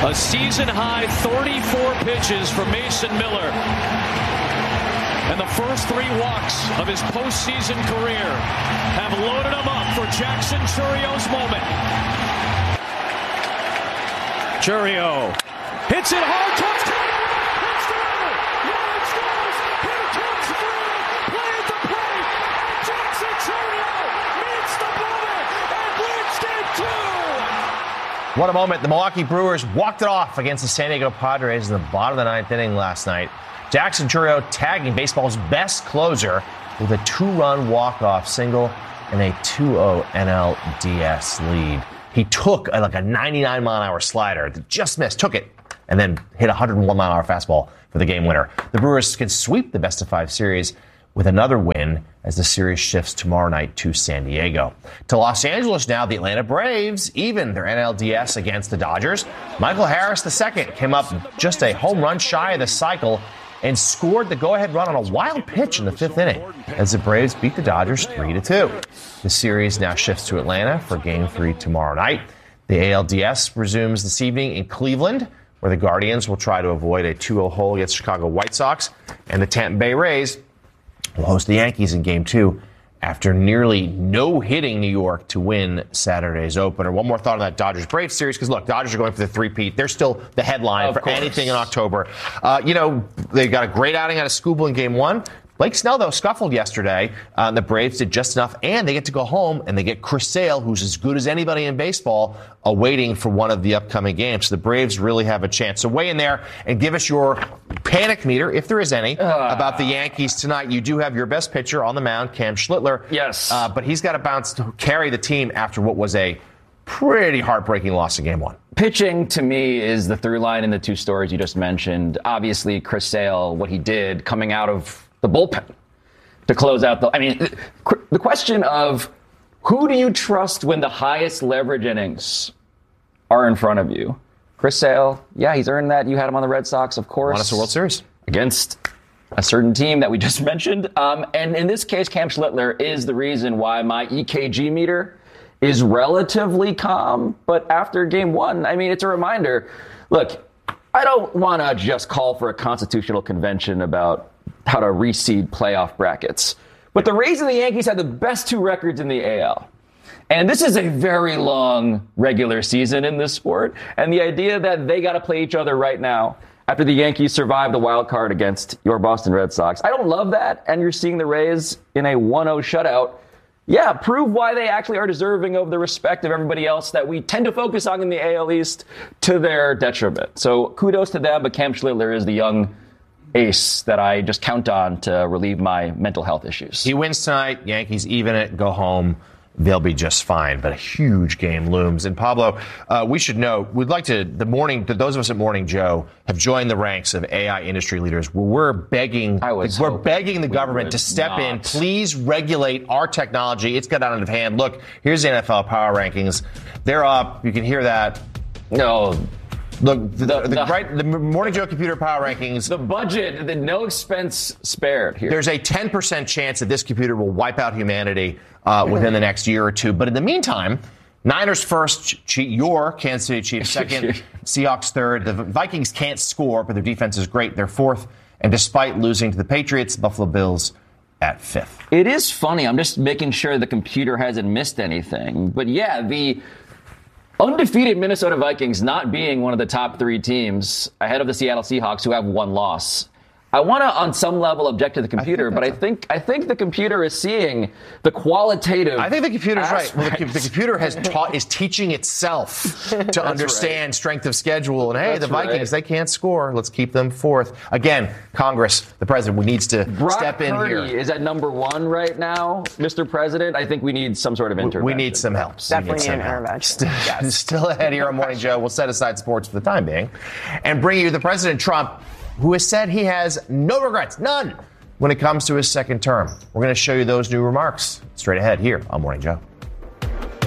A season-high 34 pitches for Mason Miller. And the first 3 walks of his postseason career have loaded him up for Jackson Choury's moment. Chourio hits it hard, touchdown! Hits the river! Yard scores! Here comes Freeman! Play at the plate! Jackson Chourio meets the brother and wins game 2! What a moment. The Milwaukee Brewers walked it off against the San Diego Padres in the bottom of the 9th inning last night. Jackson Chourio tagging baseball's best closer with a 2-run walk-off single and a 2-0 NLDS lead. He took a 99-mile-an-hour slider that just missed, took it, and then hit a 101-mile-an-hour fastball for the game winner. The Brewers can sweep the best-of-5 series with another win as the series shifts tomorrow night to San Diego. To Los Angeles now, the Atlanta Braves even their NLDS against the Dodgers. Michael Harris II came up just a home run shy of the cycle and scored the go-ahead run on a wild pitch in the 5th inning as the Braves beat the Dodgers 3-2. The series now shifts to Atlanta for Game 3 tomorrow night. The ALDS resumes this evening in Cleveland, where the Guardians will try to avoid a 2-0 hole against Chicago White Sox, and the Tampa Bay Rays will host the Yankees in Game 2 after nearly no-hitting New York to win Saturday's opener. One more thought on that Dodgers-Braves series, because, look, Dodgers are going for the three-peat. They're still the headline for anything in October. They got a great outing out of Skubal in Game 1. Blake Snell, though, scuffled yesterday. The Braves did just enough, and they get to go home, and they get Chris Sale, who's as good as anybody in baseball, awaiting for one of the upcoming games. So the Braves really have a chance. So weigh in there and give us your panic meter, if there is any, about the Yankees tonight. You do have your best pitcher on the mound, Cam Schlittler. Yes. But he's got to bounce to carry the team after what was a pretty heartbreaking loss in Game 1. Pitching, to me, is the through line in the 2 stories you just mentioned. Obviously, Chris Sale, what he did coming out of the bullpen to close out the question of who do you trust when the highest leverage innings are in front of you? Chris Sale, yeah, he's earned that. You had him on the Red Sox, of course. Won us a World Series. Against a certain team that we just mentioned. And in this case, Cam Schlittler is the reason why my EKG meter is relatively calm. But after Game 1, it's a reminder. Look, I don't want to just call for a constitutional convention about how to reseed playoff brackets. But the reason the Yankees had the best 2 records in the AL, and this is a very long regular season in this sport, and the idea that they got to play each other right now after the Yankees survived the wild card against your Boston Red Sox. I don't love that, and you're seeing the Rays in a 1-0 shutout. Yeah, prove why they actually are deserving of the respect of everybody else that we tend to focus on in the AL East to their detriment. So kudos to them, but Cam Schlittler is the young ace that I just count on to relieve my mental health issues. He wins tonight. Yankees even it, go home. They'll be just fine, but a huge game looms. And Pablo, we should know, we'd like to, those of us at Morning Joe have joined the ranks of AI industry leaders. We're begging the government to step in. Please regulate our technology. It's got out of hand. Look, here's the NFL power rankings. They're up. You can hear that. No. Look, the Morning Joe computer power rankings. The budget, the no expense spared here. There's a 10% chance that this computer will wipe out humanity within the next year or 2. But in the meantime, Niners first, your Kansas City Chiefs second, Seahawks third. The Vikings can't score, but their defense is great. They're 4th. And despite losing to the Patriots, Buffalo Bills at 5th. It is funny. I'm just making sure the computer hasn't missed anything. But yeah, the undefeated Minnesota Vikings not being one of the top 3 teams ahead of the Seattle Seahawks, who have 1 loss. I want to, on some level, object to the computer, but I think the computer is seeing the qualitative. I think the computer's right. Well, the computer is teaching itself to understand strength of schedule. And hey, the Vikings, they can't score. Let's keep them 4th. Again, Congress, the president, needs to step in here. Is at number 1 right now, Mr. President. I think we need some sort of intervention. We need some help. Definitely need an intervention. Still ahead here on Morning Joe. We'll set aside sports for the time being and bring you the President Trump, who has said he has no regrets, none, when it comes to his second term. We're going to show you those new remarks straight ahead here on Morning Joe.